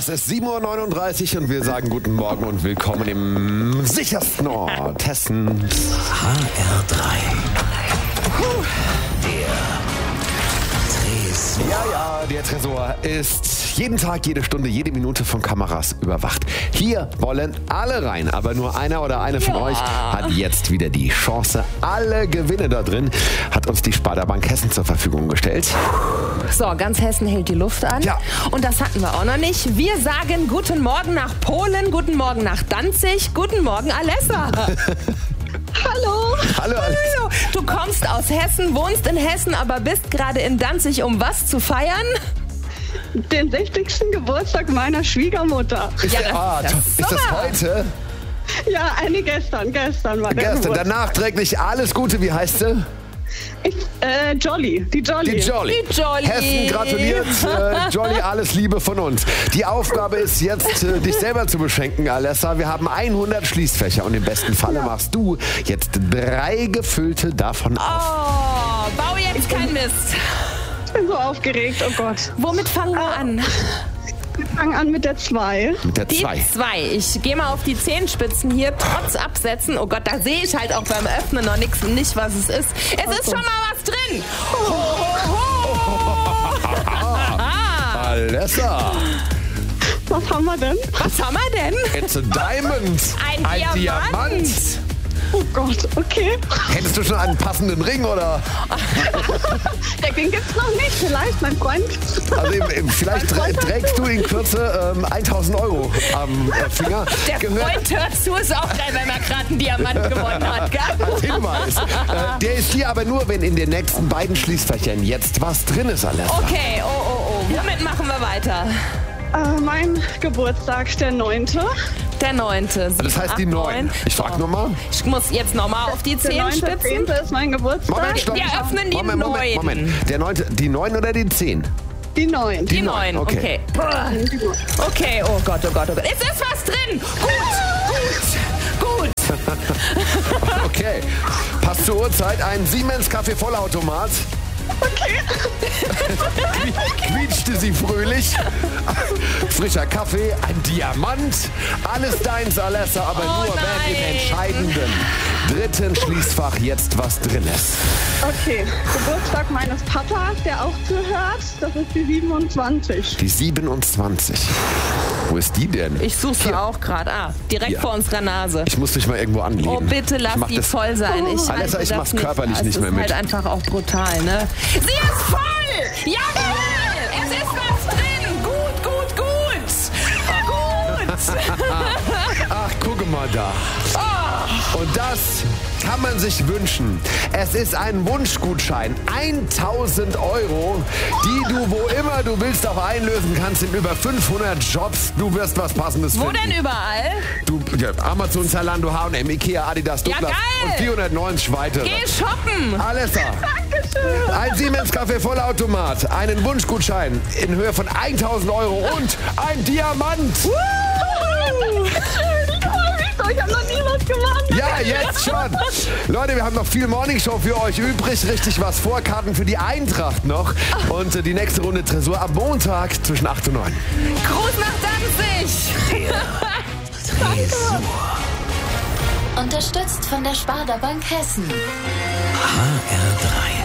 Es ist 7:39 Uhr und wir sagen guten Morgen und willkommen im sichersten Ort Hessens. HR3. Ja, der Tresor ist jeden Tag, jede Stunde, jede Minute von Kameras überwacht. Hier wollen alle rein, aber nur einer oder eine von euch hat jetzt wieder die Chance. Alle Gewinne da drin hat uns die Sparda Bank Hessen zur Verfügung gestellt. So, ganz Hessen hält die Luft an. Ja. Und das hatten wir auch noch nicht. Wir sagen guten Morgen nach Polen, guten Morgen nach Danzig, guten Morgen Alessa. Hallo. Hallo. Du kommst aus Hessen, wohnst in Hessen, aber bist gerade in Danzig, um was zu feiern? Den 60. Geburtstag meiner Schwiegermutter. Ist das heute? Ja, gestern war der Gestern. Geburtstag. Dann nachträglich alles Gute. Wie heißt sie? Jolly. Die Jolly. Die Jolly. Hessen gratuliert. Jolly, alles Liebe von uns. Die Aufgabe ist jetzt, dich selber zu beschenken, Alessa. Wir haben 100 Schließfächer und im besten Falle machst du jetzt 3 gefüllte davon auf. Oh, bau jetzt kein Mist. Ich bin so aufgeregt, oh Gott. Womit fangen wir an? Wir fangen an mit der 2. Mit der Die 2. 2. Ich gehe mal auf die Zehenspitzen hier, trotz Absetzen. Oh Gott, da sehe ich halt auch beim Öffnen noch nicht, was es ist. Es ist schon mal was drin. Ho, ho, ho. Alessa. Was haben wir denn? Was haben wir denn? It's a diamond. Ein Diamant. Oh Gott, okay. Hättest du schon einen passenden Ring, oder? Den gibt's noch nicht, vielleicht, mein Freund. Also vielleicht trägst du in Kürze 1.000 Euro am Finger. Der Freund hört zu, ist auch geil, wenn er gerade einen Diamant gewonnen hat, gell? Als Hinweis. Der ist hier aber nur, wenn in den nächsten beiden Schließfächern jetzt was drin ist, Alessa. Okay, oh. Womit machen wir weiter? Mein Geburtstag, der 9. Der 9. Das heißt die 9. Ich frag nochmal. Ich muss jetzt nochmal auf die Der 9.10. Zehenspitzen. ist mein Geburtstag. Moment, stopp. Wir öffnen die 9. Moment. Der 9. Die 9 oder die 10? Die 9. Die 9, okay. Okay, oh Gott. Es ist was drin. Gut. Okay. Passt zur Uhrzeit. Ein Siemens Kaffee-Vollautomat. Okay. Quietschte sie fröhlich. Frischer Kaffee, ein Diamant. Alles deins, Alessa, aber nur wenn im entscheidenden 3. Schließfach jetzt was drin ist. Okay, Geburtstag meines Papas, der auch zuhört, das ist die 27. Die 27. Wo ist die denn? Ich suche sie auch gerade. Direkt Hier. vor unserer Nase. Ich muss dich mal irgendwo anlegen. Oh, bitte lass mach die das voll sein. Alessa, ich mach's körperlich nicht mehr mit. Das ist halt einfach auch brutal, ne? Sie ist voll! Jawohl! Es ist was drin! Gut! Ach, gucke mal da. Und das kann man sich wünschen. Es ist ein Wunschgutschein. 1.000 Euro, die du, wo immer du willst, auch einlösen kannst in über 500 Jobs. Du wirst was Passendes Wo finden. denn überall? Amazon, Zalando, H&M, Ikea, Adidas, Douglas geil. und 490 weitere. Geh shoppen! Alessa, ein Siemens Kaffee Vollautomat, einen Wunschgutschein in Höhe von 1.000 Euro und ein Diamant. Ich habe noch nie was gemacht. Ja, jetzt schon. Leute, wir haben noch viel Morningshow für euch übrig. Richtig was vor. Karten für die Eintracht noch. Und die nächste Runde Tresor am Montag zwischen 8 und 9. Gruß nach Danzig! Tresor. Unterstützt von der Sparda Bank Hessen. HR3.